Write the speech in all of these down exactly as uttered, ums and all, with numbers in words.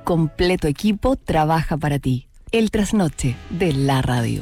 completo equipo trabaja para ti. El trasnoche de la radio.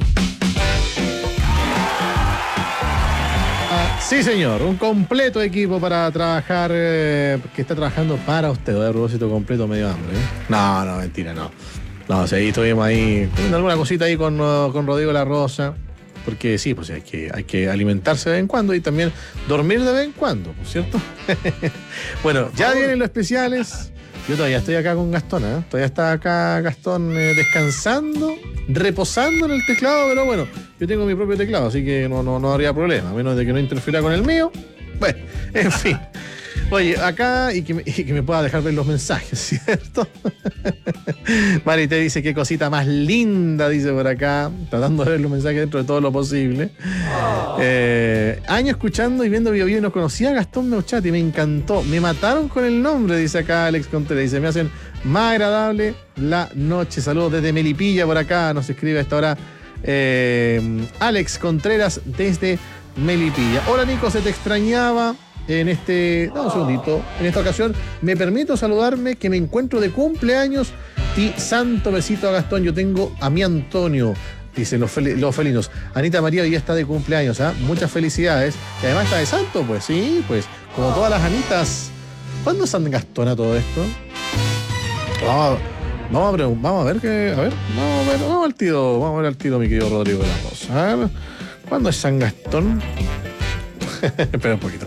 Ah, sí, señor, un completo equipo para trabajar, eh, que está trabajando para usted. A propósito, completo medio hambre, ¿eh? No, no, mentira, no. No, o sea, ahí estuvimos ahí comiendo alguna cosita ahí con, uh, con Rodrigo La Rosa. Porque sí, pues hay que, hay que alimentarse de vez en cuando y también dormir de vez en cuando, ¿no es cierto? Bueno, ya vienen los especiales. Yo todavía estoy acá con Gastón, ¿eh? Todavía está acá Gastón eh, descansando, reposando en el teclado, pero bueno, yo tengo mi propio teclado, así que no, no, no habría problema, a menos de que no interfiera con el mío. Bueno, en fin. Oye, acá, y que, me, y que me pueda dejar ver los mensajes, ¿cierto? Mari te dice qué cosita más linda, dice por acá, tratando de ver los mensajes dentro de todo lo posible. Oh. Eh, años escuchando y viendo Bio Bio y no conocía a Gastón Meuchati, me encantó. Me mataron con el nombre, dice acá Alex Contreras. Dice, me hacen más agradable la noche. Saludos desde Melipilla por acá, nos escribe a esta hora eh, Alex Contreras desde Melipilla. Hola Nico, se te extrañaba. En este, dame un segundito, en esta ocasión me permito saludarme que me encuentro de cumpleaños y santo besito a Gastón. Yo tengo a mi Antonio, dicen los, fel- los felinos. Anita María hoy ya está de cumpleaños, ¿eh? Muchas felicidades. Y además está de santo, pues sí, pues como todas las Anitas. ¿Cuándo es San Gastón a todo esto? Vamos a, vamos a, pregun- vamos a ver que, a ver, vamos a ver, vamos al tiro, vamos a ver al tiro, mi querido Rodrigo de la Rosa. A ver, ¿cuándo es San Gastón? Espera un poquito.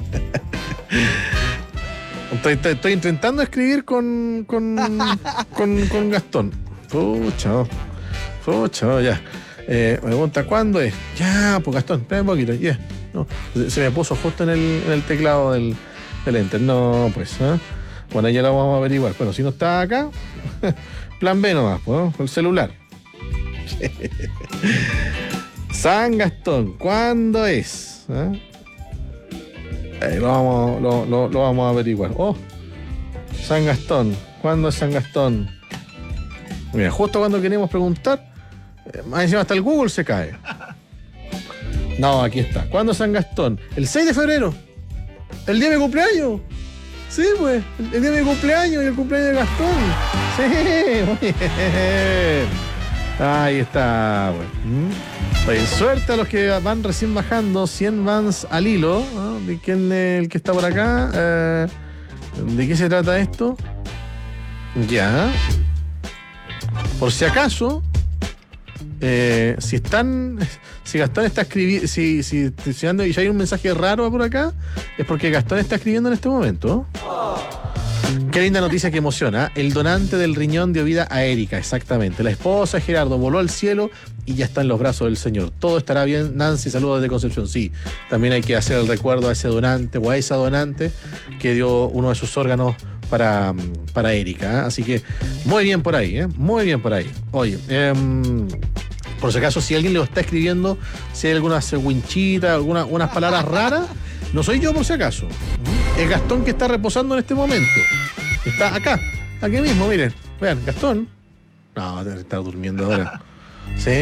Estoy, estoy, estoy intentando escribir con con, con, con Gastón. Pucha, pucha, ya. Eh, me pregunta, ¿cuándo es? Ya, pues Gastón, espera un poquito. Ya. No, se me puso justo en el, en el teclado del, del Enter. No, pues. ¿eh? Bueno, ya lo vamos a averiguar. Bueno, si no está acá, plan B nomás, ¿no? Con el celular. San Gastón, ¿cuándo es? ¿Eh? Eh, lo, vamos, lo, lo, lo vamos a averiguar. Oh, San Gastón. ¿Cuándo es San Gastón? Mira, justo cuando queremos preguntar, eh, más encima hasta el Google se cae. No, aquí está. ¿Cuándo es San Gastón? El seis de febrero. El día de mi cumpleaños. Sí, pues. El, el día de mi cumpleaños y el cumpleaños de Gastón. Sí, muy bien. Ahí está, pues. ¿Mm? Oye, suerte a los que van recién bajando, cien vans al hilo, ¿no? ¿De quién es el que está por acá? Eh, ¿De qué se trata esto? Ya. Por si acaso, eh, si están, si Gastón está escribiendo, si, si, si ando, y ya hay un mensaje raro por acá, es porque Gastón está escribiendo en este momento. Qué linda noticia que emociona. El donante del riñón dio vida a Erika, exactamente. La esposa de Gerardo voló al cielo y ya está en los brazos del Señor. Todo estará bien. Nancy, saludos desde Concepción. Sí, también hay que hacer el recuerdo a ese donante o a esa donante que dio uno de sus órganos para, para Erika. ¿eh? Así que muy bien por ahí, ¿eh? Muy bien por ahí. Oye, eh, por si acaso, si alguien lo está escribiendo, si hay alguna winchita, alguna, unas palabras raras, no soy yo por si acaso. Es Gastón que está reposando en este momento. Está acá, aquí mismo, miren. Vean, Gastón. No, debe estar durmiendo ahora. ¿Sí?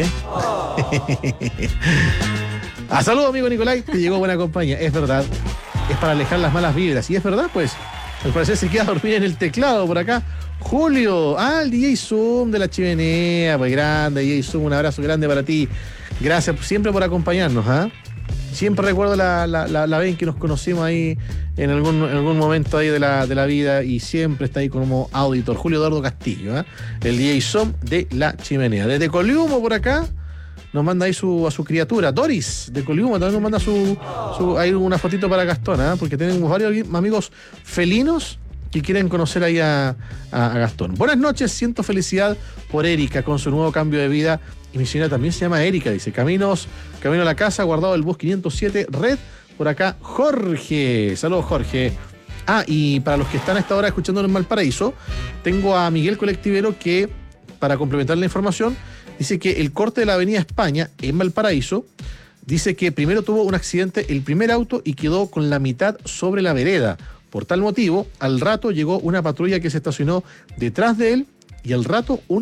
A saludo, amigo Nicolai. Te llegó buena compañía. Es verdad. Es para alejar las malas vibras. Y es verdad, pues. Al parecer se queda a dormir en el teclado por acá. Julio. Ah, el D J Zoom de la chimenea. Pues grande, D J Zoom. Un abrazo grande para ti. Gracias siempre por acompañarnos, ¿ah? ¿eh? Siempre recuerdo la, la, la, la vez en que nos conocimos ahí en algún, en algún momento ahí de la, de la vida y siempre está ahí como auditor. Julio Eduardo Castillo, ¿eh? El D J Som de la chimenea. Desde Coliumo por acá nos manda ahí su, a su criatura. Doris de Coliumo también nos manda su, su ahí una fotito para Gastón, ¿eh? Porque tenemos varios amigos felinos que quieren conocer ahí a, a, a Gastón. Buenas noches, siento felicidad por Erika con su nuevo cambio de vida. Y mi señora también se llama Erika, dice. Caminos, camino a la casa, guardado el bus quinientos siete, red. Por acá, Jorge. Saludos, Jorge. Ah, y para los que están a esta hora escuchando en Valparaíso, tengo a Miguel Colectivero que, para complementar la información, dice que el corte de la avenida España en Valparaíso, dice que primero tuvo un accidente el primer auto y quedó con la mitad sobre la vereda. Por tal motivo, al rato llegó una patrulla que se estacionó detrás de él y al rato un